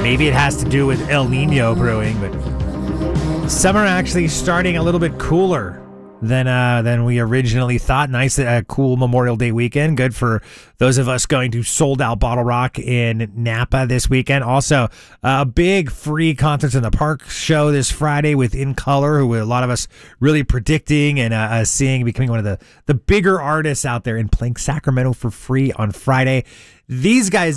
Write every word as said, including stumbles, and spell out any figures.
Maybe it has to do with El Nino brewing, but summer actually starting a little bit cooler than uh, than we originally thought. Nice, uh, cool Memorial Day weekend. Good for those of us going to Sold Out Bottle Rock in Napa this weekend. Also, a big free Concerts in the Park show this Friday with In Color, who a lot of us really predicting and uh, uh, seeing becoming one of the, the bigger artists out there, and playing Sacramento for free on Friday. These guys